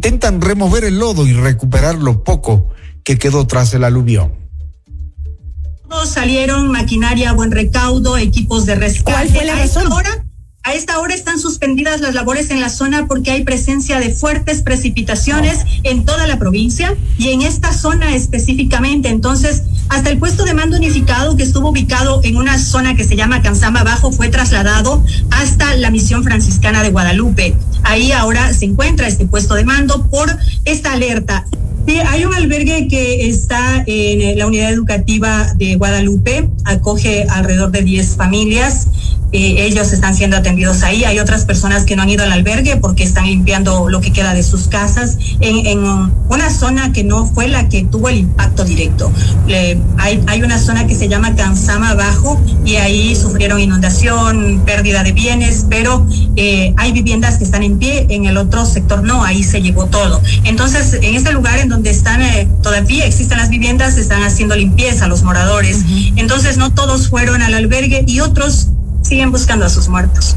intentan remover el lodo y recuperar lo poco que quedó tras el aluvión. Todos salieron, maquinaria a buen recaudo, equipos de rescate. ¿Cuál fue la razón? A esta hora están suspendidas las labores en la zona porque hay presencia de fuertes precipitaciones en toda la provincia y en esta zona específicamente. Entonces, hasta el puesto de mando unificado que estuvo ubicado en una zona que se llama Cansama Bajo fue trasladado hasta la misión franciscana de Guadalupe. Ahí ahora se encuentra este puesto de mando por esta alerta. Sí, hay un albergue que está en la unidad educativa de Guadalupe, acoge alrededor de 10 familias. Ellos están siendo atendidos ahí. Hay otras personas que no han ido al albergue porque están limpiando lo que queda de sus casas en una zona que no fue la que tuvo el impacto directo. Hay una zona que se llama Cansama Bajo y ahí sufrieron inundación, pérdida de bienes, pero hay viviendas que están en pie, en el otro sector no, ahí se llevó todo. Entonces, en este lugar en donde están todavía existen las viviendas, están haciendo limpieza los moradores. Entonces, no todos fueron al albergue y otros siguen buscando a sus muertos.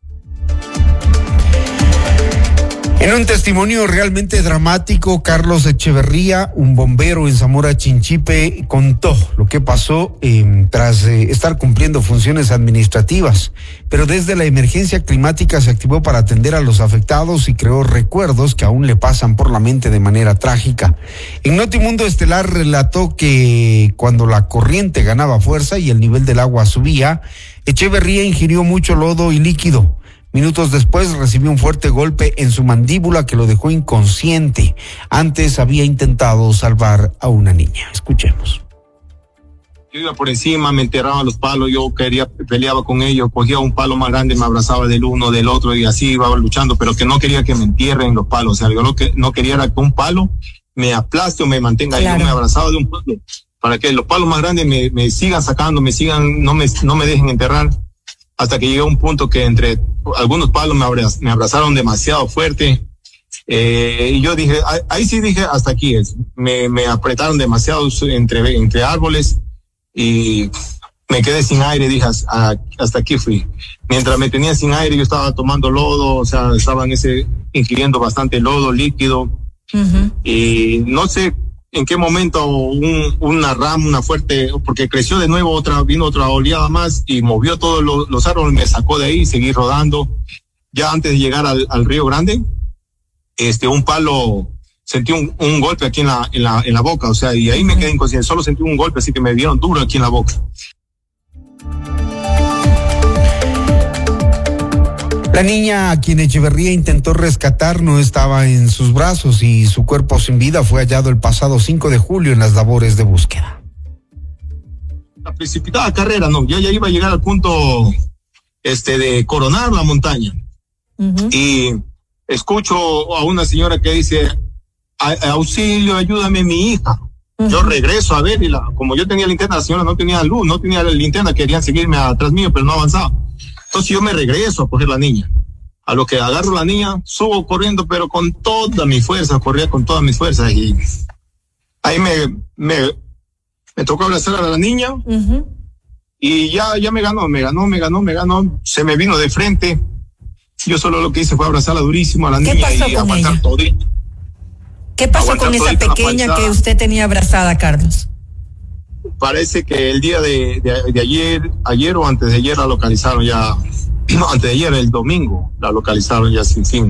En un testimonio realmente dramático, Carlos Echeverría, un bombero en Zamora Chinchipe, contó lo que pasó tras estar cumpliendo funciones administrativas. Pero desde la emergencia climática se activó para atender a los afectados y creó recuerdos que aún le pasan por la mente de manera trágica. En Notimundo Estelar relató que cuando la corriente ganaba fuerza y el nivel del agua subía, Echeverría ingirió mucho lodo y líquido. Minutos después recibió un fuerte golpe en su mandíbula que lo dejó inconsciente. Antes había intentado salvar a una niña. Escuchemos. Yo iba por encima, me enterraba los palos, yo peleaba con ellos, cogía un palo más grande, me abrazaba del uno, del otro y así iba luchando, pero que no quería que me entierren los palos. O sea, yo lo que no quería era que un palo me aplaste o me mantenga ahí. Yo me abrazaba de un palo para que los palos más grandes me sigan sacando, no me dejen enterrar. Hasta que llegué a un punto que entre algunos palos me abrazaron demasiado fuerte. Y yo dije, ahí sí dije, hasta aquí es. Me apretaron demasiado entre árboles y me quedé sin aire. Dije, hasta aquí fui. Mientras me tenía sin aire, yo estaba tomando lodo, o sea, estaban ingiriendo bastante lodo líquido. Y no sé en qué momento una rama, una fuerte, porque creció de nuevo vino otra oleada más y movió todos los árboles, me sacó de ahí y seguí rodando. Ya antes de llegar al Río Grande, un palo, sentí un golpe aquí en la boca, o sea, y ahí me quedé inconsciente, solo sentí un golpe, así que me dieron duro aquí en la boca. La niña a quien Echeverría intentó rescatar no estaba en sus brazos y su cuerpo sin vida fue hallado el pasado 5 de julio en las labores de búsqueda. La precipitada carrera, no, ya iba a llegar al punto de coronar la montaña. Y escucho a una señora que dice, auxilio, ayúdame mi hija. Yo regreso a ver y como yo tenía linterna, la señora no tenía luz, no tenía linterna, querían seguirme atrás mío, pero no avanzaba. Entonces yo me regreso a coger la niña. A lo que agarro la niña, subo corriendo, pero con toda mi fuerza, corría con todas mis fuerzas. Y ahí me tocó abrazar a la niña. Y ya me ganó. Se me vino de frente. Yo solo lo que hice fue abrazarla durísimo a la niña y aguantar todito. ¿Qué pasó con esa pequeña que usted tenía abrazada, Carlos? Parece que el día de ayer o antes de ayer la localizaron ya, no, antes de ayer, el domingo, la localizaron ya sin fin.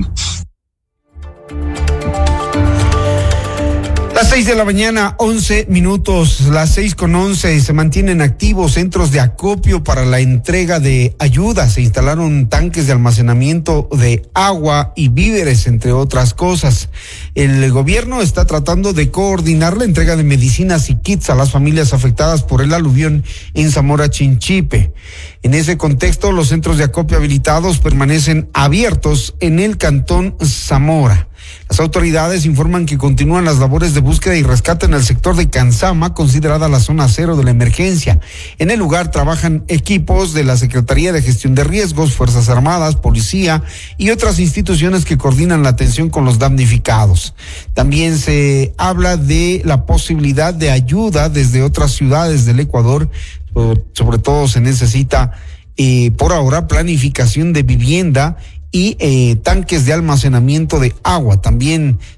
Las 6 de la mañana, 11 minutos, las 6:11, se mantienen activos centros de acopio para la entrega de ayuda. Se instalaron tanques de almacenamiento de agua y víveres, entre otras cosas. El gobierno está tratando de coordinar la entrega de medicinas y kits a las familias afectadas por el aluvión en Zamora Chinchipe. En ese contexto, los centros de acopio habilitados permanecen abiertos en el cantón Zamora. Las autoridades informan que continúan las labores de búsqueda y rescate en el sector de Cansama, considerada la zona cero de la emergencia. En el lugar trabajan equipos de la Secretaría de Gestión de Riesgos, Fuerzas Armadas, Policía y otras instituciones que coordinan la atención con los damnificados. También se habla de la posibilidad de ayuda desde otras ciudades del Ecuador. Sobre todo se necesita por ahora planificación de vivienda y tanques de almacenamiento de agua. También